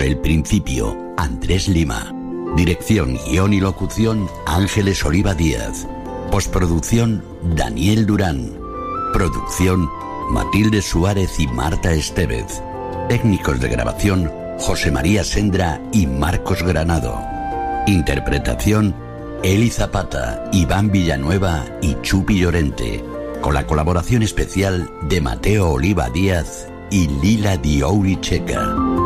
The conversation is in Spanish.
por el principio, Andrés Lima. Dirección, guión y locución, Ángeles Oliva Díaz. Postproducción, Daniel Durán. Producción, Matilde Suárez y Marta Estevez. Técnicos de grabación, José María Sendra y Marcos Granado. Interpretación, Eli Zapata, Iván Villanueva y Chupi Llorente, con la colaboración especial de Mateo Oliva Díaz y Lila Diouri Checa.